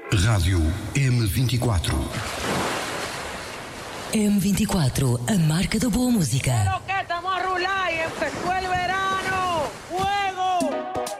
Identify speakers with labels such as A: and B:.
A: Rádio M24.
B: M24, a marca da boa música.
C: Pero que estamos a rular y empezó el verano.